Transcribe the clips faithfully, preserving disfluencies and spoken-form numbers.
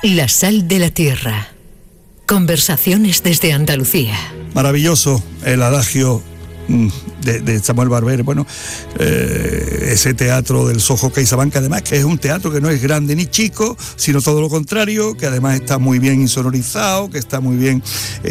La sal de la tierra. Conversaciones desde Andalucía. Maravilloso el adagio de, de Samuel Barber. Bueno, eh, ese teatro del Soho CaixaBank, además que es un teatro que no es grande ni chico, sino todo lo contrario, que además está muy bien insonorizado, que está muy bien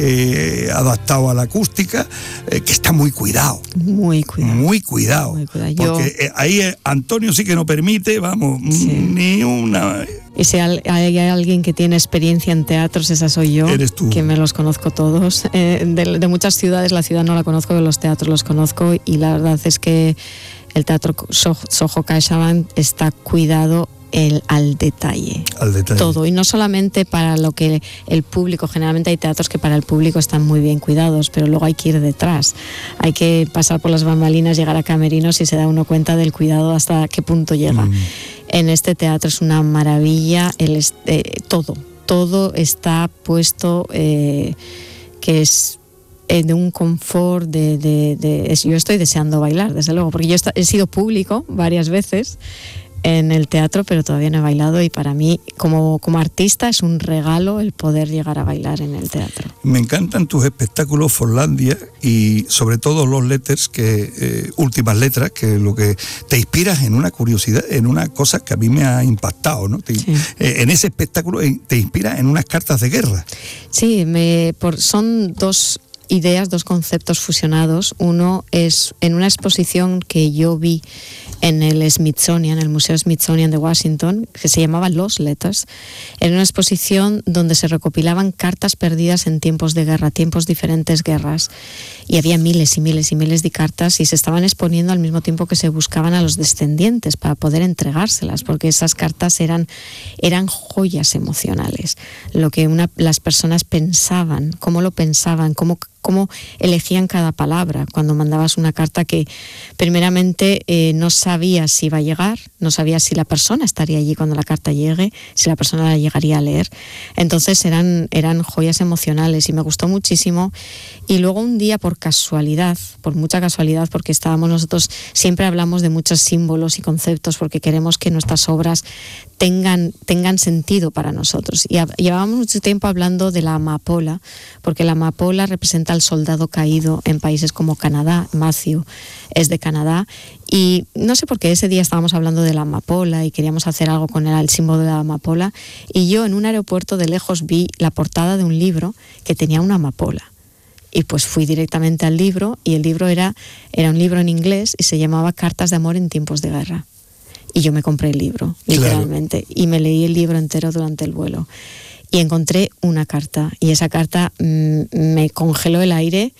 eh, adaptado a la acústica, eh, que está muy cuidado. Muy cuidado. Muy cuidado. Muy cuidado. Porque Yo... eh, ahí eh, Antonio sí que no permite, vamos, sí. ni una... Y si hay alguien que tiene experiencia en teatros, esa soy yo. Eres tú. Que me los conozco todos. Eh, de, de muchas ciudades, la ciudad no la conozco, pero los teatros los conozco. Y la verdad es que el teatro Soho CaixaBank está cuidado el, al detalle. Al detalle. Todo. Y no solamente para lo que el público, generalmente hay teatros que para el público están muy bien cuidados, pero luego hay que ir detrás. Hay que pasar por las bambalinas, llegar a camerinos y se da uno cuenta del cuidado hasta qué punto llega. Mm. En este teatro es una maravilla, el, eh, todo, todo está puesto eh, que es eh, de un confort, de, de, de es, yo estoy deseando bailar, desde luego, porque yo he sido público varias veces en el teatro, pero todavía no he bailado, y para mí como, como artista es un regalo el poder llegar a bailar en el teatro. Me encantan tus espectáculos Forlandia y sobre todo los letters, que eh, últimas letras, que lo que te inspiras en una curiosidad, en una cosa que a mí me ha impactado, ¿no? Te, sí. eh, en ese espectáculo te inspiras en unas cartas de guerra. Sí, me, por, son dos ideas, dos conceptos fusionados. Uno es en una exposición que yo vi en el Smithsonian, el Museo Smithsonian de Washington, que se llamaba Los Letters. Era una exposición donde se recopilaban cartas perdidas en tiempos de guerra, tiempos diferentes guerras, y había miles y miles y miles de cartas y se estaban exponiendo al mismo tiempo que se buscaban a los descendientes para poder entregárselas, porque esas cartas eran, eran joyas emocionales, lo que una, las personas pensaban, cómo lo pensaban, cómo cómo elegían cada palabra cuando mandabas una carta que primeramente eh, no sabías si iba a llegar, no sabías si la persona estaría allí cuando la carta llegue, si la persona la llegaría a leer. Entonces eran, eran joyas emocionales y me gustó muchísimo. Y luego un día, por casualidad, por mucha casualidad, porque estábamos nosotros, siempre hablamos de muchos símbolos y conceptos porque queremos que nuestras obras tengan, tengan sentido para nosotros. Y llevábamos mucho tiempo hablando de la amapola, porque la amapola representa al soldado caído en países como Canadá. Matthew es de Canadá, y no sé por qué ese día estábamos hablando de la amapola y queríamos hacer algo con el, el símbolo de la amapola, y yo en un aeropuerto de lejos vi la portada de un libro que tenía una amapola. Y pues fui directamente al libro, y el libro era, era un libro en inglés y se llamaba Cartas de amor en tiempos de guerra. Y yo me compré el libro, literalmente, claro. Y me leí el libro entero durante el vuelo. Y encontré una carta, y esa carta mmm, me congeló el aire,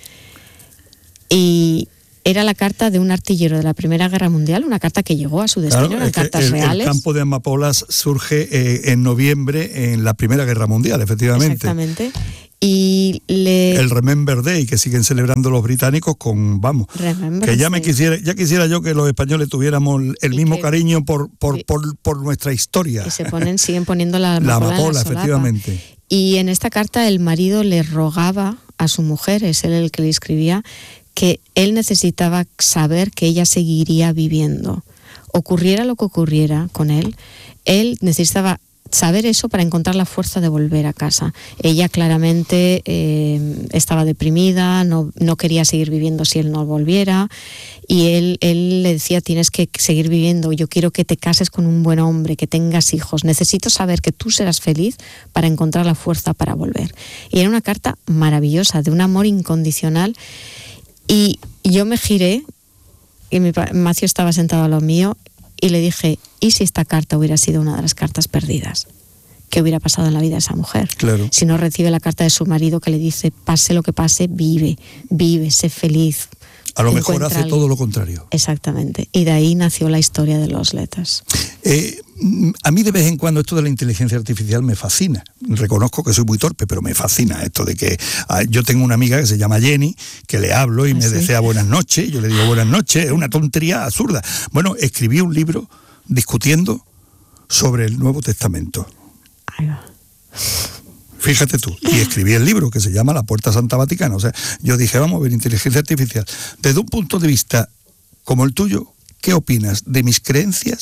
y era la carta de un artillero de la Primera Guerra Mundial, una carta que llegó a su destino, claro, eran cartas el, reales. El campo de amapolas surge eh, en noviembre en la Primera Guerra Mundial, efectivamente. Exactamente. Y le... el Remember Day, que siguen celebrando los británicos con, vamos, Remember que ya me quisiera, ya quisiera yo que los españoles tuviéramos el mismo que, cariño por, por, y, por, por nuestra historia. Y se ponen, siguen poniendo la amapola, la amapola, en la efectivamente. Y en esta carta el marido le rogaba a su mujer, es él el que le escribía, que él necesitaba saber que ella seguiría viviendo. Ocurriera lo que ocurriera con él, él necesitaba saber eso para encontrar la fuerza de volver a casa. Ella claramente eh, estaba deprimida, no, no quería seguir viviendo si él no volviera, y él, él le decía: tienes que seguir viviendo, yo quiero que te cases con un buen hombre, que tengas hijos, necesito saber que tú serás feliz para encontrar la fuerza para volver. Y era una carta maravillosa, de un amor incondicional, y yo me giré, y mi Macio estaba sentado a lo mío, y le dije: ¿y si esta carta hubiera sido una de las cartas perdidas? ¿Qué hubiera pasado en la vida de esa mujer? Claro. Si no recibe la carta de su marido que le dice: pase lo que pase, vive, vive, sé feliz. A lo mejor hace todo lo contrario. Exactamente. Y de ahí nació la historia de Los Letters. Eh, a mí de vez en cuando esto de la inteligencia artificial me fascina. Reconozco que soy muy torpe, pero me fascina esto de que ah, yo tengo una amiga que se llama Jenny, que le hablo y ¿Ah, me sí? desea buenas noches, yo le digo buenas noches, es una tontería absurda. Bueno, escribí un libro discutiendo sobre el Nuevo Testamento. Ahí va. Fíjate tú, y escribí el libro que se llama La Puerta Santa Vaticana. O sea, yo dije, vamos a ver, inteligencia artificial. Desde un punto de vista como el tuyo, ¿qué opinas de mis creencias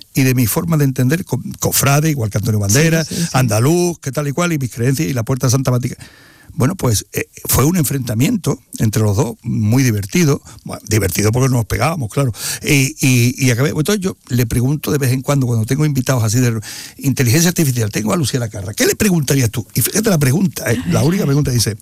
y de mi forma de entender, co- cofrade, igual que Antonio Banderas, sí, sí, sí. andaluz, que tal y cual, y mis creencias, y la Puerta de Santa Vaticana. Bueno, pues eh, fue un enfrentamiento entre los dos, muy divertido, bueno, divertido porque nos pegábamos, claro, y, y, y acabé. Entonces yo le pregunto de vez en cuando, cuando tengo invitados así de inteligencia artificial, tengo a Lucía Lacarra, ¿qué le preguntarías tú? Y fíjate la pregunta, eh, la única pregunta dice,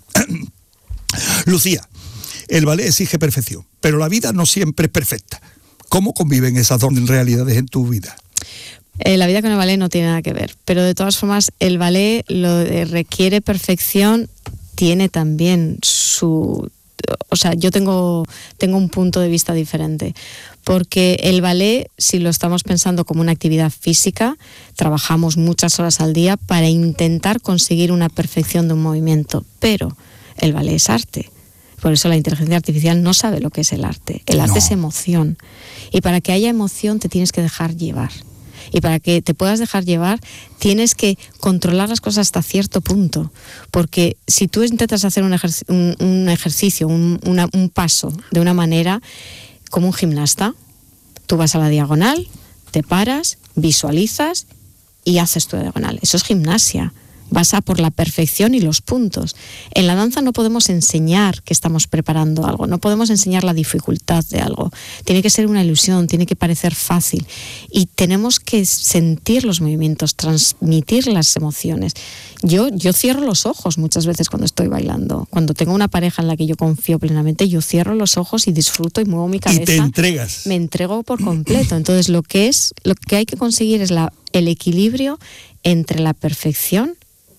Lucía, el ballet exige perfección, pero la vida no siempre es perfecta. ¿Cómo conviven esas dos realidades en tu vida? Eh, la vida con el ballet no tiene nada que ver, pero de todas formas el ballet lo eh, requiere perfección, tiene también su... O sea, yo tengo, tengo un punto de vista diferente, porque el ballet, si lo estamos pensando como una actividad física, trabajamos muchas horas al día para intentar conseguir una perfección de un movimiento, pero el ballet es arte. Por eso la inteligencia artificial no sabe lo que es el arte. El arte no. es emoción. Y para que haya emoción te tienes que dejar llevar. Y para que te puedas dejar llevar, tienes que controlar las cosas hasta cierto punto. Porque si tú intentas hacer un, ejerc- un, un ejercicio, un, una, un paso de una manera como un gimnasta, tú vas a la diagonal, te paras, visualizas y haces tu diagonal. Eso es gimnasia. Vas a por la perfección y los puntos. En la danza no podemos enseñar que estamos preparando algo, no podemos enseñar la dificultad de algo. Tiene que ser una ilusión, tiene que parecer fácil. Y tenemos que sentir los movimientos, transmitir las emociones. Yo, yo cierro los ojos muchas veces cuando estoy bailando. Cuando tengo una pareja en la que yo confío plenamente, yo cierro los ojos y disfruto y muevo mi cabeza. Y te entregas. Me entrego por completo. Entonces lo que es, lo que hay que conseguir es la, el equilibrio entre la perfección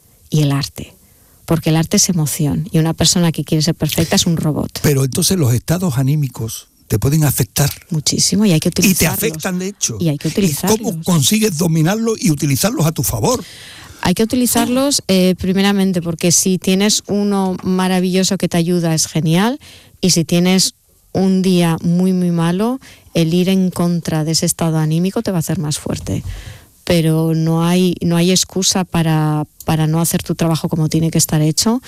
y el arte, porque el arte es emoción y una persona que quiere ser perfecta es un robot. Pero entonces los estados anímicos te pueden afectar muchísimo y hay que utilizarlos. Y te afectan de hecho. Y hay que utilizarlos. ¿Y cómo consigues dominarlos y utilizarlos a tu favor? Hay que utilizarlos eh, primeramente porque si tienes uno maravilloso que te ayuda es genial, y si tienes un día muy muy malo, el ir en contra de ese estado anímico te va a hacer más fuerte. Pero no hay, no hay excusa para, para no hacer tu trabajo como tiene que estar hecho,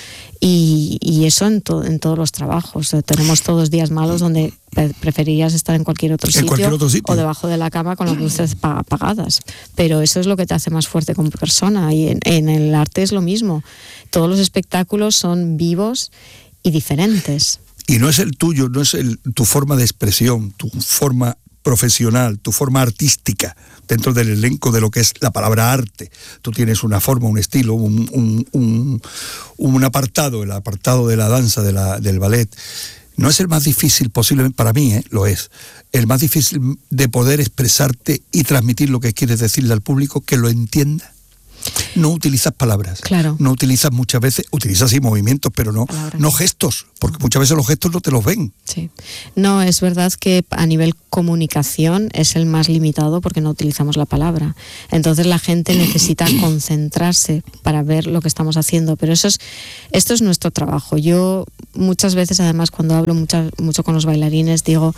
y, y eso en, to, en todos los trabajos. Tenemos todos días malos donde preferirías estar en cualquier otro, sitio, cualquier otro sitio o debajo de la cama con las luces apagadas, pero eso es lo que te hace más fuerte como persona, y en, en el arte es lo mismo. Todos los espectáculos son vivos y diferentes. Y no es el tuyo, no es el, tu forma de expresión, tu forma profesional, tu forma artística dentro del elenco de lo que es la palabra arte. Tú tienes una forma, un estilo, un, un, un, un apartado, el apartado de la danza, de la, del ballet. No es el más difícil, posiblemente para mí, ¿eh? Lo es. El más difícil de poder expresarte y transmitir lo que quieres decirle al público, que lo entienda. No utilizas palabras, claro. No utilizas muchas veces, utilizas sí movimientos, pero no, no gestos, porque muchas veces los gestos no te los ven. Sí. No, es verdad que a nivel comunicación es el más limitado porque no utilizamos la palabra. Entonces la gente necesita concentrarse para ver lo que estamos haciendo, pero eso es, esto es nuestro trabajo. Yo muchas veces, además, cuando hablo mucho, mucho con los bailarines, digo,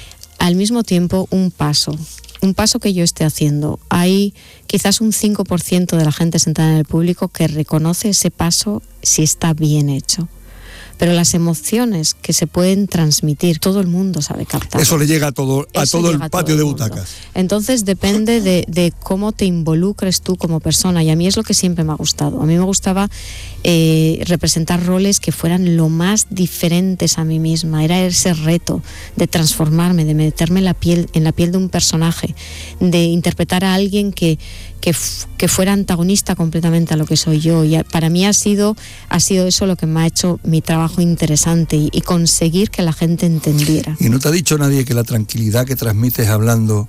al mismo tiempo un paso. Un paso que yo esté haciendo, hay quizás un cinco por ciento de la gente sentada en el público que reconoce ese paso si está bien hecho. Pero las emociones que se pueden transmitir, todo el mundo sabe captar. Eso le llega a todo, a todo el patio todo de butacas. Entonces depende de, de cómo te involucres tú como persona, y a mí es lo que siempre me ha gustado. A mí me gustaba eh, representar roles que fueran lo más diferentes a mí misma. Era ese reto de transformarme, de meterme en la piel, en la piel de un personaje, de interpretar a alguien que Que, f- que fuera antagonista completamente a lo que soy yo, y a, para mí ha sido, ha sido eso lo que me ha hecho mi trabajo interesante, y, y conseguir que la gente entendiera. ¿Y no te ha dicho nadie que la tranquilidad que transmites hablando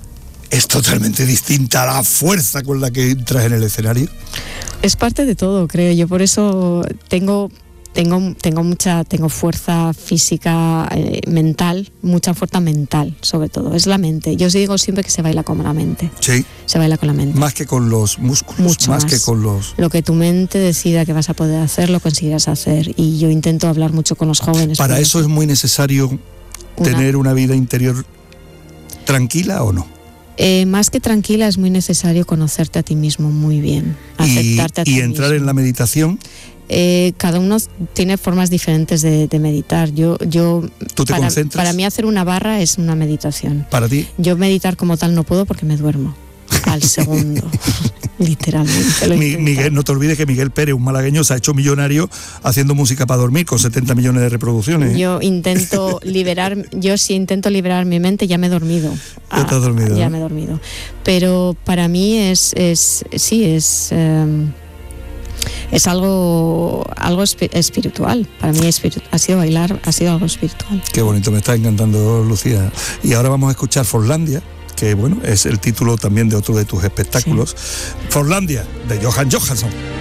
es totalmente distinta a la fuerza con la que entras en el escenario? Es parte de todo, creo yo, por eso tengo... Tengo, tengo mucha tengo fuerza física, eh, mental, mucha fuerza mental, sobre todo. Es la mente. Yo os digo siempre que se baila con la mente. Sí. Se baila con la mente. Más que con los músculos, Mucho más, más que con los... Lo que tu mente decida que vas a poder hacer, lo conseguirás hacer. Y yo intento hablar mucho con los jóvenes. Para eso es muy necesario una... tener una vida interior tranquila, ¿o no? Eh, más que tranquila, es muy necesario conocerte a ti mismo muy bien, aceptarte y, a ti y entrar mismo. en la meditación. Eh, cada uno tiene formas diferentes de, de meditar. Yo, yo ¿Tú te para, concentras? para mí hacer una barra es una meditación. Para ti. Yo meditar como tal no puedo porque me duermo al segundo, literalmente. Lo Mi, Miguel, no te olvides que Miguel Pérez, un malagueño, se ha hecho millonario haciendo música para dormir con setenta millones de reproducciones. Yo intento liberar, yo si intento liberar mi mente ya me he dormido. Ya te has dormido. Ya ¿no? me he dormido. Pero para mí es, es sí, es... Um, es algo algo espiritual. Para mí espiritu- ha sido bailar, ha sido algo espiritual. Qué bonito, me está encantando, Lucía. Y ahora vamos a escuchar Forlandia, que bueno, es el título también de otro de tus espectáculos. Sí. Forlandia, de Johan Johansson.